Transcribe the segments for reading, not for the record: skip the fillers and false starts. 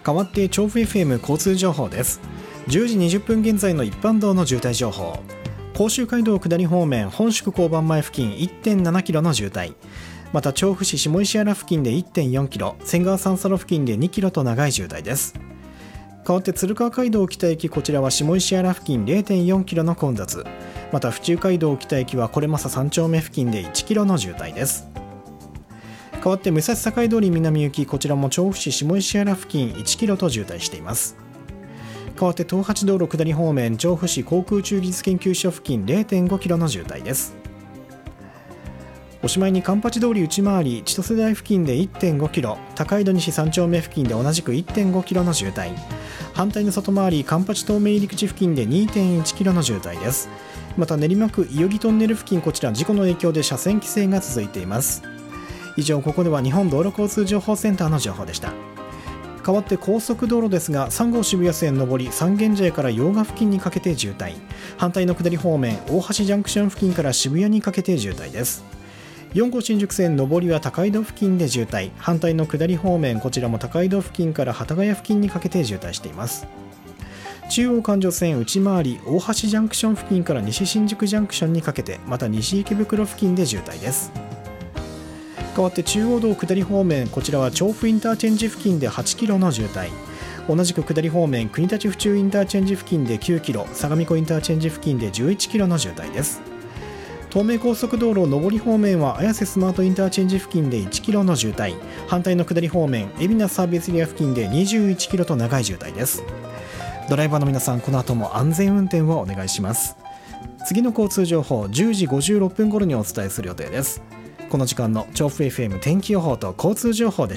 代わって調布 FM 交通情報です。10時20分現在の一般道の渋滞情報。甲州街道下り方面本宿交番前付近 1.7 キロの渋滞、また調布市下石原付近で 1.4 キロ、仙川三佐路付近で2キロと長い渋滞です。代わって鶴川街道北駅、こちらは下石原付近 0.4 キロの混雑、また府中街道北駅は是政3丁目付近で1キロの渋滞です。代わって武蔵境通り南行き、こちらも調布市下石原付近1キロと渋滞しています。代わって東八道路下り方面調布市航空中技術研究所付近 0.5 キロの渋滞です。おしまいに環八通り内回り千歳台付近で 1.5 キロ、高井戸西3丁目付近で同じく 1.5 キロの渋滞、反対の外回り環八東名入り口付近で 2.1 キロの渋滞です。また練馬区伊予木トンネル付近、こちら事故の影響で車線規制が続いています。以上、ここでは日本道路交通情報センターの情報でした。代わって高速道路ですが、3号渋谷線上り三軒茶屋から用賀付近にかけて渋滞、反対の下り方面大橋ジャンクション付近から渋谷にかけて渋滞です。4号新宿線上りは高井戸付近で渋滞、反対の下り方面こちらも高井戸付近から幡ヶ谷付近にかけて渋滞しています。中央環状線内回り大橋ジャンクション付近から西新宿ジャンクションにかけて、また西池袋付近で渋滞です。代わって中央道下り方面、こちらは調布インターチェンジ付近で8キロの渋滞、同じく下り方面国立府中インターチェンジ付近で9キロ、相模湖インターチェンジ付近で11キロの渋滞です。東名高速道路上り方面は綾瀬スマートインターチェンジ付近で1キロの渋滞、反対の下り方面海老名サービスエリア付近で21キロと長い渋滞です。ドライバーの皆さん、この後も安全運転をお願いします。次の交通情報10時56分頃にお伝えする予定です。この時間の調布 FM 天気予報と交通情報でした。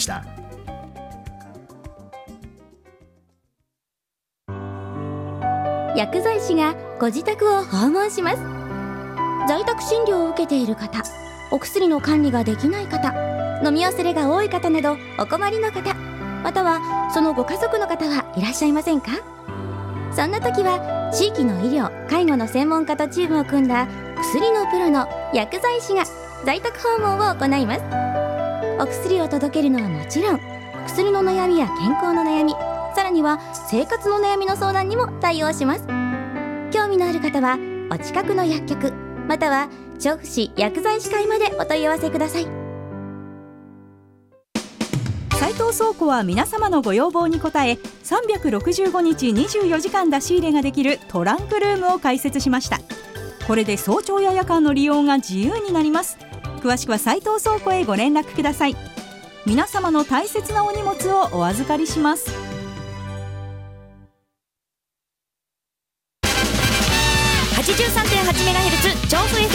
薬剤師がご自宅を訪問します。在宅診療を受けている方、お薬の管理ができない方、飲み忘れが多い方などお困りの方、またはそのご家族の方はいらっしゃいませんか？そんな時は地域の医療・介護の専門家とチームを組んだ薬のプロの薬剤師が在宅訪問を行います。お薬を届けるのはもちろん、薬の悩みや健康の悩み、さらには生活の悩みの相談にも対応します。興味のある方はお近くの薬局、または調布市薬剤師会までお問い合わせください。 斉藤倉庫は皆様のご要望に応え、365日24時間出し入れができるトランクルームを開設しました。これで早朝や夜間の利用が自由になります。詳しくは斉藤倉庫へご連絡ください。皆様の大切なお荷物をお預かりします。 83.8MHz 調布 FM